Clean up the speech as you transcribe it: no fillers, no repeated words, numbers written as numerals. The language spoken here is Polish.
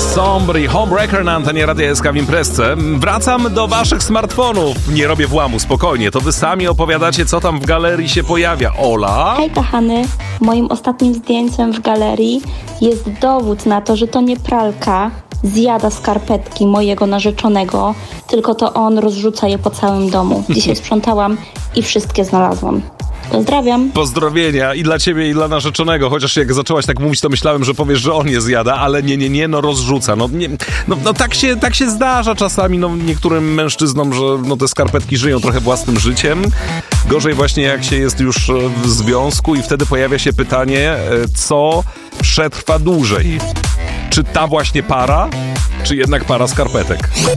Sombri, Homebreaker na antenie Radia SK w imprezce. Wracam do waszych smartfonów. Nie robię włamu, spokojnie. To wy sami opowiadacie, co tam w galerii się pojawia. Ola? Hej kochany, moim ostatnim zdjęciem w galerii jest dowód na to, że to nie pralka zjada skarpetki mojego narzeczonego, tylko to on rozrzuca je po całym domu. Dzisiaj sprzątałam i wszystkie znalazłam. Pozdrawiam. Pozdrowienia i dla ciebie, i dla narzeczonego. Chociaż jak zaczęłaś tak mówić, to myślałem, że powiesz, że on je zjada, ale nie, no rozrzuca. No tak się zdarza czasami, no niektórym mężczyznom, że no te skarpetki żyją trochę własnym życiem. Gorzej właśnie jak się jest już w związku i wtedy pojawia się pytanie, co przetrwa dłużej? Czy ta właśnie para, czy jednak para skarpetek?